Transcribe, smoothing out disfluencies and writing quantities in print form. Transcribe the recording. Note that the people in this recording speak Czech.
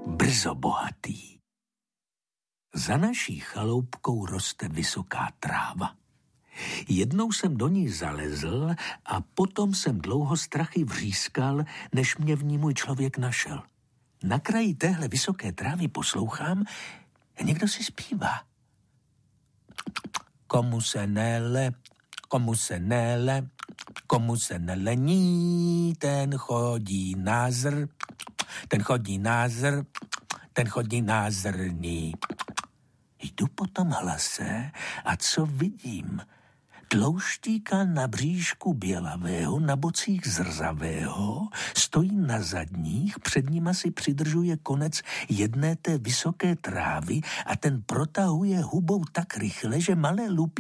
brzo bohatý. Za naší chaloupkou roste vysoká tráva. Jednou jsem do ní zalezl a potom jsem dlouho strachy vřískal, než mě v ní můj člověk našel. Na kraji téhle vysoké trávy poslouchám, někdo si zpívá. Komu se nele, komu se nele, komu se nelení, ten chodí na zr, ten chodí na zr, ten chodí na zrní. Jdu po tom hlase a co vidím? Tlouštíka na bříšku bělavého, na bocích zrzavého, stojí na zadních, před nima si přidržuje konec jedné té vysoké trávy a ten protahuje hubou tak rychle, že malé lupí